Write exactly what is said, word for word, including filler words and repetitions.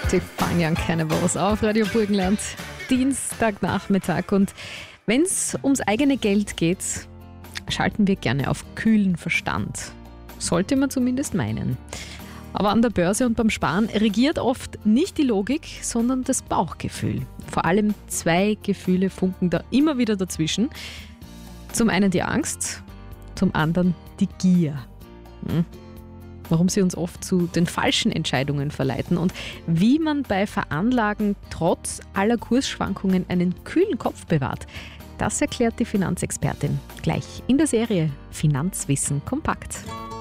Die Fun Young Cannibals auf Radio Burgenland, Dienstagnachmittag. Und wenn es ums eigene Geld geht, schalten wir gerne auf kühlen Verstand. Sollte man zumindest meinen. Aber an der Börse und beim Sparen regiert oft nicht die Logik, sondern das Bauchgefühl. Vor allem zwei Gefühle funken da immer wieder dazwischen. Zum einen die Angst, zum anderen die Gier. Hm. Warum sie uns oft zu den falschen Entscheidungen verleiten und wie man bei Veranlagen trotz aller Kursschwankungen einen kühlen Kopf bewahrt, das erklärt die Finanzexpertin gleich in der Serie Finanzwissen kompakt.